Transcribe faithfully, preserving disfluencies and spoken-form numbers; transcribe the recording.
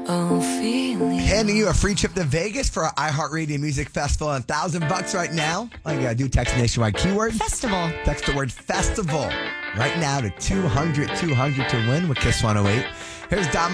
Oh, feeling. Handing you a free trip to Vegas for our iHeartRadio Music Festival. A thousand bucks right now. All you gotta do, text nationwide keyword Festival. Text the word festival right now to two hundred two hundred to win with Kiss one oh eight. Here's Dom